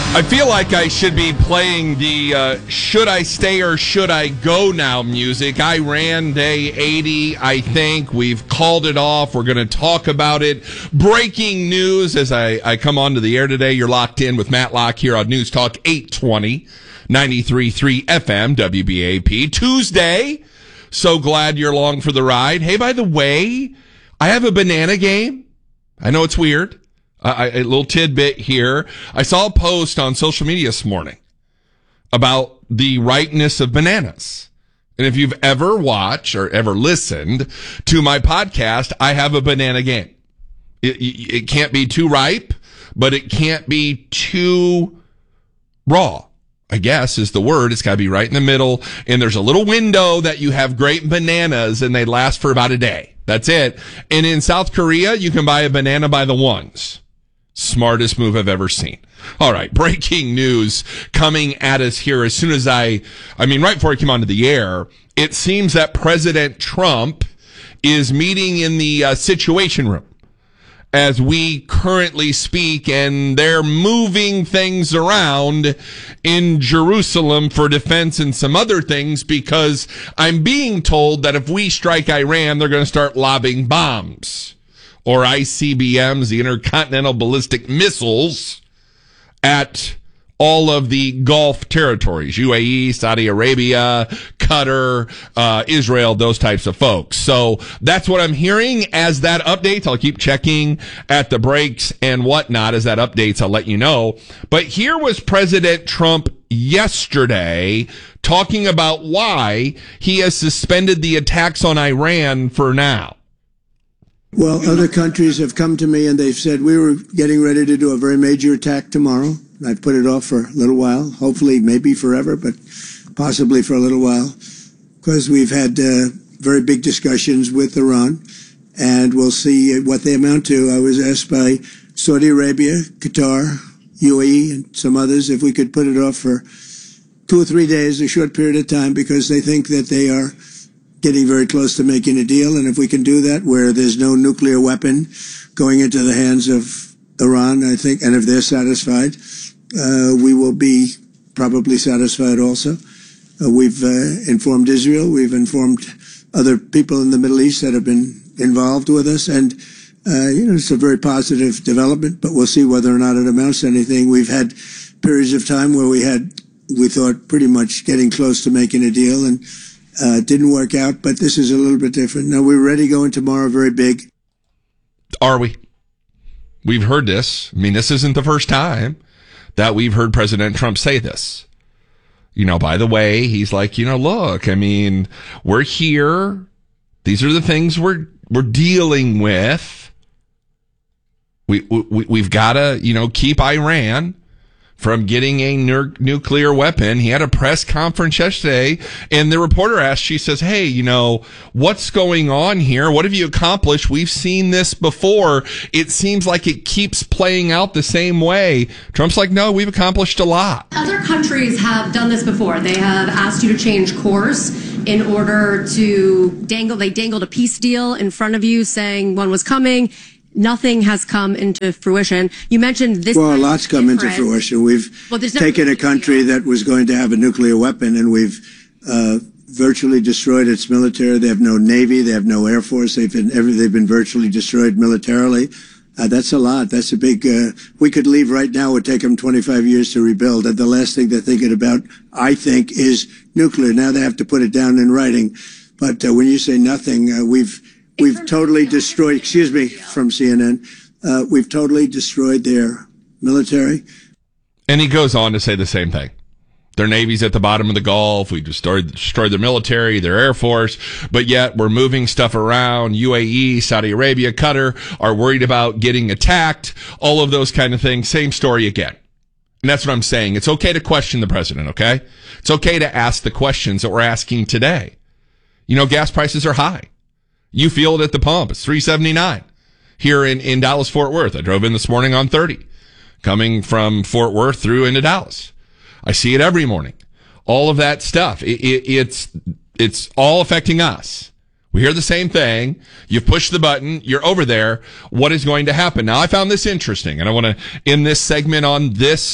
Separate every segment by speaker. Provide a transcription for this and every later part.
Speaker 1: I feel like I should be playing the should I stay or should I go now music. Iran Day 80, I think. We've called it off. We're going to talk about it. Breaking news as I come onto the air today. You're locked in with Matt Locke here on News Talk 820, 93.3 FM, WBAP. Tuesday. So glad you're along for the ride. Hey, by the way, I have a banana game. I know it's weird. A little tidbit here. I saw a post on social media this morning about the ripeness of bananas. And if you've ever watched or ever listened to my podcast, I have a banana game. It can't be too ripe, but it can't be too raw, I guess is the word. It's got to be right in the middle. And there's a little window that you have great bananas and they last for about a day. That's it. And in South Korea, you can buy a banana by the ones. Smartest move I've ever seen. All right, breaking news coming at us here as soon as right before I came onto the air, it seems that President Trump is meeting in the Situation Room as we currently speak, and they're moving things around in Jerusalem for defense and some other things because I'm being told that if we strike Iran, they're going to start lobbing bombs. Or ICBMs, the Intercontinental Ballistic Missiles, at all of the Gulf territories, UAE, Saudi Arabia, Qatar, Israel, those types of folks. So that's what I'm hearing. As that updates, I'll keep checking at the breaks and whatnot. As that updates, I'll let you know. But here was President Trump yesterday talking about why he has suspended the attacks on Iran for now.
Speaker 2: Well, other countries have come to me and they've said we were getting ready to do a very major attack tomorrow. I've put it off for a little while, hopefully maybe forever, but possibly for a little while, because we've had very big discussions with Iran, and we'll see what they amount to. I was asked by Saudi Arabia, Qatar, UAE, and some others if we could put it off for 2 or 3 days, a short period of time, because they think that they are getting very close to making a deal. And if we can do that where there's no nuclear weapon going into the hands of Iran, I think, and if they're satisfied, we will be probably satisfied also. We've informed Israel. We've informed other people in the Middle East that have been involved with us. And, it's a very positive development, but we'll see whether or not it amounts to anything. We've had periods of time where we thought pretty much getting close to making a deal, and didn't work out, but this is a little bit different. Now, we're ready going tomorrow, very big.
Speaker 1: Are we? We've heard this. I mean, this isn't the first time that we've heard President Trump say this. By the way, he's like, look, we're here. These are the things we're dealing with. We've got to, keep Iran from getting a nuclear weapon. He had a press conference yesterday, and the reporter asked, she says, hey, what's going on here? What have you accomplished? We've seen this before. It seems like it keeps playing out the same way. Trump's like, no, we've accomplished a lot.
Speaker 3: Other countries have done this before. They have asked you to change course in order to dangled a peace deal in front of you saying one was coming. Nothing has come into fruition. You mentioned this.
Speaker 2: Well, a lot's come into fruition. We've taken a country that was going to have a nuclear weapon, and we've virtually destroyed its military. They have no navy. They have no air force. They've been virtually destroyed militarily. That's a lot. That's a big. We could leave right now. It would take them 25 years to rebuild. And the last thing they're thinking about, I think, is nuclear. Now they have to put it down in writing. But when you say nothing, we've totally destroyed, from CNN, we've totally destroyed their military.
Speaker 1: And he goes on to say the same thing. Their navy's at the bottom of the Gulf. We destroyed their military, their air force, but yet we're moving stuff around. UAE, Saudi Arabia, Qatar are worried about getting attacked. All of those kind of things. Same story again. And that's what I'm saying. It's okay to question the president, okay? It's okay to ask the questions that we're asking today. Gas prices are high. You feel it at the pump. It's $3.79 here in Dallas-Fort Worth. I drove in this morning on 30, coming from Fort Worth through into Dallas. I see it every morning. All of that stuff. It's all affecting us. We hear the same thing. You've pushed the button. You're over there. What is going to happen? Now, I found this interesting, and I want to end this segment on this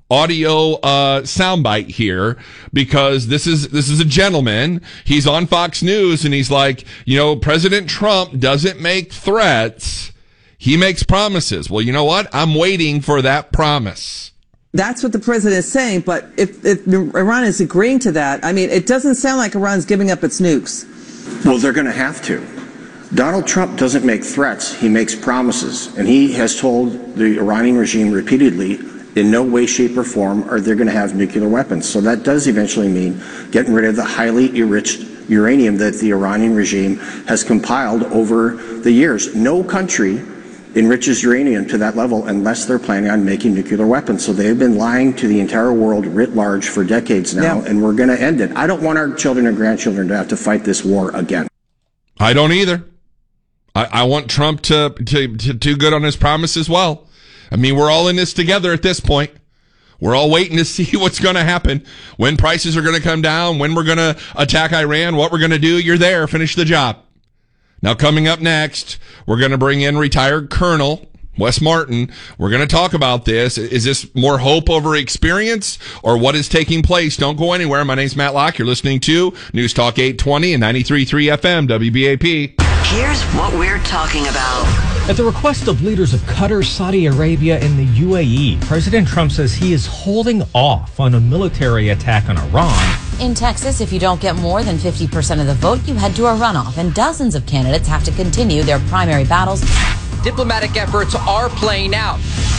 Speaker 1: audio soundbite here, because this is a gentleman. He's on Fox News and he's like, President Trump doesn't make threats. He makes promises. Well, you know what? I'm waiting for that promise.
Speaker 4: That's what the president is saying. But if Iran is agreeing to that, I mean, it doesn't sound like Iran's giving up its nukes.
Speaker 5: Well, they're going to have to. Donald Trump doesn't make threats. He makes promises. And he has told the Iranian regime repeatedly, in no way, shape, or form are they going to have nuclear weapons. So that does eventually mean getting rid of the highly enriched uranium that the Iranian regime has compiled over the years. No country enriches uranium to that level unless they're planning on making nuclear weapons. So they've been lying to the entire world writ large for decades now, and we're going to end it. I don't want our children and grandchildren to have to fight this war again.
Speaker 1: I don't either. I want Trump to do good on his promise as well. I mean, we're all in this together at this point. We're all waiting to see what's going to happen, when prices are going to come down, when we're going to attack Iran, what we're going to do. You're there. Finish the job. Now, coming up next, we're going to bring in retired Colonel Wes Martin. We're going to talk about this. Is this more hope over experience, or what is taking place? Don't go anywhere. My name's Matt Locke. You're listening to News Talk 820 and 93.3 FM WBAP.
Speaker 6: Here's what we're talking about.
Speaker 7: At the request of leaders of Qatar, Saudi Arabia, and the UAE, President Trump says he is holding off on a military attack on Iran.
Speaker 8: In Texas, if you don't get more than 50% of the vote, you head to a runoff, and dozens of candidates have to continue their primary battles.
Speaker 9: Diplomatic efforts are playing out.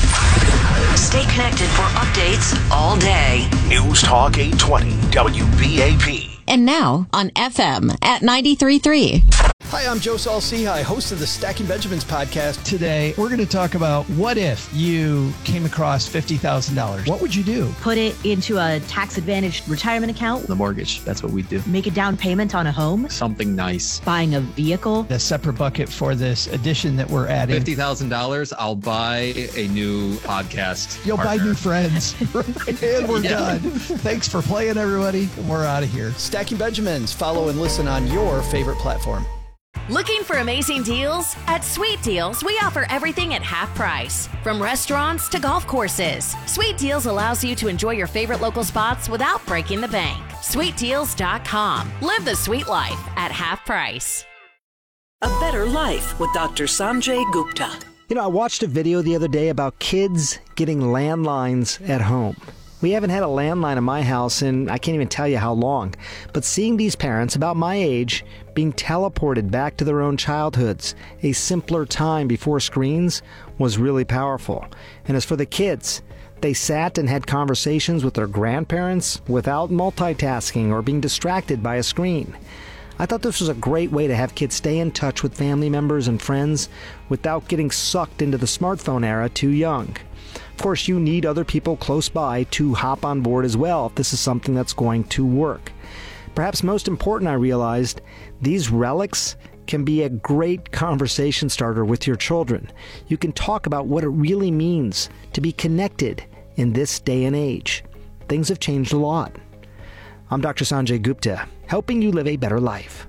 Speaker 6: Stay connected for updates all day.
Speaker 10: News Talk 820 WBAP.
Speaker 8: And now on FM at 93.3.
Speaker 11: Hi, I'm Joe Saul-Sehy, host of the Stacking Benjamins podcast. Today, we're going to talk about what if you came across $50,000. What would you do?
Speaker 12: Put it into a tax-advantaged retirement account.
Speaker 13: The mortgage, that's what we do.
Speaker 12: Make a down payment on a home.
Speaker 13: Something nice.
Speaker 12: Buying a vehicle.
Speaker 11: A separate bucket for this addition that we're adding.
Speaker 13: $50,000, I'll buy a new podcast.
Speaker 11: You'll
Speaker 13: partner.
Speaker 11: buy new friends. And we're done. Thanks for playing, everybody. And we're out of here. Stacking Benjamins. Follow and listen on your favorite platform.
Speaker 14: Looking for amazing deals? At Sweet Deals, we offer everything at half price. From restaurants to golf courses, Sweet Deals allows you to enjoy your favorite local spots without breaking the bank. SweetDeals.com. Live the sweet life at half price.
Speaker 6: A better life with Dr. Sanjay Gupta.
Speaker 15: I watched a video the other day about kids getting landlines at home. We haven't had a landline in my house in I can't even tell you how long. But seeing these parents about my age being teleported back to their own childhoods, a simpler time before screens, was really powerful. And as for the kids, they sat and had conversations with their grandparents without multitasking or being distracted by a screen. I thought this was a great way to have kids stay in touch with family members and friends without getting sucked into the smartphone era too young. Of course, you need other people close by to hop on board as well if this is something that's going to work. Perhaps most important, I realized, these relics can be a great conversation starter with your children. You can talk about what it really means to be connected in this day and age. Things have changed a lot. I'm Dr. Sanjay Gupta, helping you live a better life.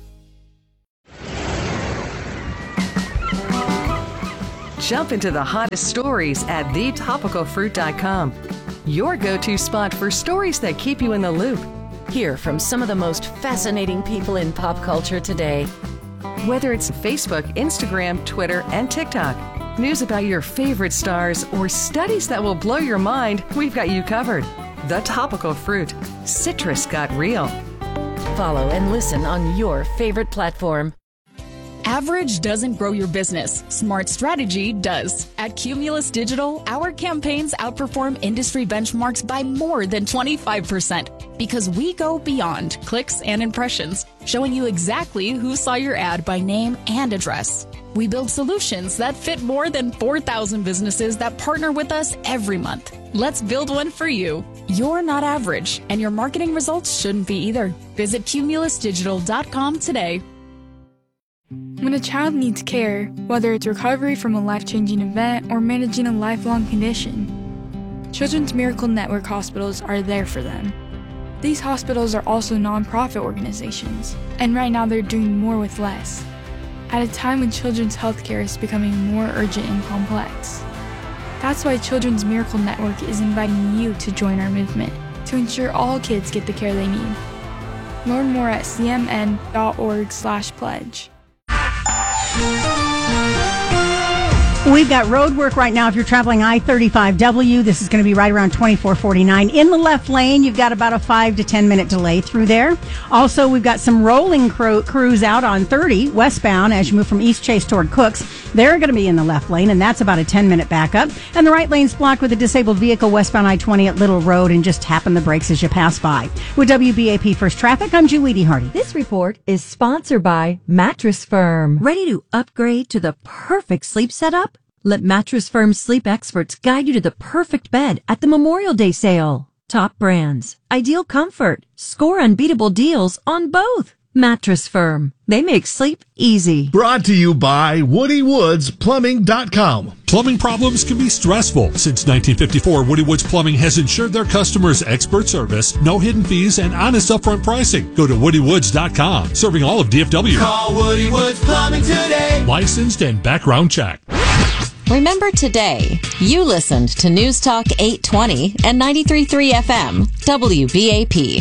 Speaker 16: Jump into the hottest stories at thetopicalfruit.com. Your go-to spot for stories that keep you in the loop.
Speaker 14: Hear from some of the most fascinating people in pop culture today.
Speaker 16: Whether it's Facebook, Instagram, Twitter, and TikTok, news about your favorite stars, or studies that will blow your mind, we've got you covered. The Topical Fruit. Citrus got real.
Speaker 14: Follow and listen on your favorite platform.
Speaker 17: Average doesn't grow your business. Smart strategy does. At Cumulus Digital, our campaigns outperform industry benchmarks by more than 25% because we go beyond clicks and impressions, showing you exactly who saw your ad by name and address. We build solutions that fit more than 4,000 businesses that partner with us every month. Let's build one for you. You're not average, and your marketing results shouldn't be either. Visit cumulusdigital.com today.
Speaker 18: When a child needs care, whether it's recovery from a life-changing event or managing a lifelong condition, Children's Miracle Network hospitals are there for them. These hospitals are also nonprofit organizations, and right now they're doing more with less, at a time when children's health care is becoming more urgent and complex. That's why Children's Miracle Network is inviting you to join our movement to ensure all kids get the care they need. Learn more at cmn.org/pledge.
Speaker 19: We've got road work right now if you're traveling I-35W. This is going to be right around 2449. In the left lane, you've got about a 5 to 10 minute delay through there. Also, we've got some rolling crews out on 30 westbound as you move from East Chase toward Cooks. They're going to be in the left lane, and that's about a 10-minute backup. And the right lane's blocked with a disabled vehicle westbound I-20 at Little Road, and just tapping the brakes as you pass by. With WBAP First Traffic, I'm Julie Hardy.
Speaker 20: This report is sponsored by Mattress Firm. Ready to upgrade to the perfect sleep setup? Let Mattress Firm's sleep experts guide you to the perfect bed at the Memorial Day sale. Top brands, ideal comfort, score unbeatable deals on both. Mattress Firm. They make sleep easy.
Speaker 21: Brought to you by WoodyWoodsPlumbing.com.
Speaker 22: Plumbing problems can be stressful. Since 1954, Woody Woods Plumbing has ensured their customers expert service, no hidden fees, and honest upfront pricing. Go to WoodyWoods.com. Serving all of DFW.
Speaker 23: Call Woody Woods Plumbing today.
Speaker 22: Licensed and background check.
Speaker 24: Remember today, you listened to News Talk 820 and 93.3 FM, WBAP.